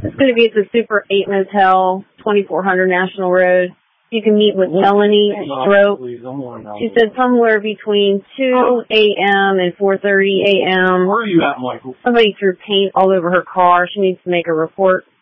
It's going to be at the Super 8 Motel, 2400 National Road. You can meet with Melanie Stroke. She said somewhere between 2 a.m. and 4:30 a.m. Where are you at, Michael? Somebody threw paint all over her car. She needs to make a report.